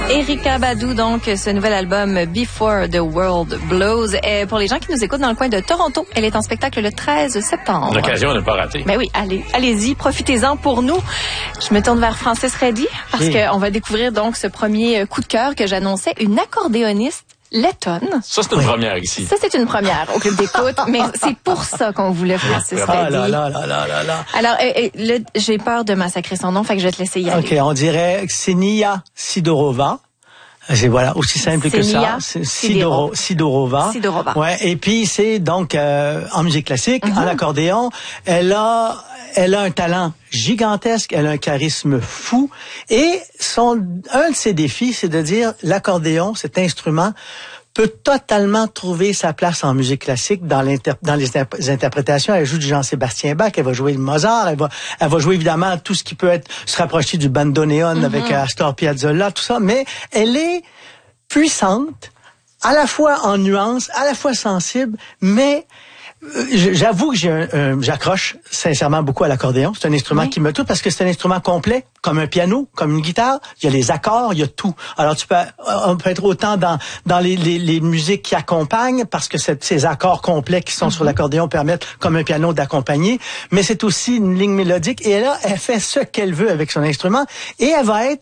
Erykah Badu, donc, ce nouvel album Before the World Blows. Et pour les gens qui nous écoutent dans le coin de Toronto, elle est en spectacle le 13 septembre. L'occasion de ne pas rater. Ben oui, allez-y, profitez-en pour nous. Je me tourne vers Francis Reddy parce qu'on va découvrir donc ce premier coup de cœur que j'annonçais, une accordéoniste lettonne. Ça, c'est une première ici. Ça, c'est une première au Club d'écoute, mais c'est pour ça qu'on voulait Francis Reddy. Ah là là là là là. Alors, j'ai peur de massacrer son nom, fait que je vais te laisser y aller. OK, on dirait Ksenia Sidorova. C'est voilà, aussi simple que ça. Sidorova. Ouais, et puis c'est donc en musique classique, en accordéon, elle a un talent gigantesque, elle a un charisme fou et un de ses défis, c'est de dire l'accordéon, cet instrument peut totalement trouver sa place en musique classique dans les interprétations. Elle joue du Jean-Sébastien Bach, elle va jouer le Mozart, elle va jouer évidemment tout ce qui peut se rapprocher du bandoneon avec Astor Piazzolla, tout ça, mais elle est puissante, à la fois en nuances, à la fois sensible, mais j'avoue que j'accroche sincèrement beaucoup à l'accordéon. C'est un instrument qui me touche parce que c'est un instrument complet, comme un piano, comme une guitare. Il y a les accords, il y a tout. Alors on peut être autant dans les musiques qui accompagnent parce que ces accords complets qui sont sur l'accordéon permettent, comme un piano, d'accompagner. Mais c'est aussi une ligne mélodique et là, elle fait ce qu'elle veut avec son instrument et elle va être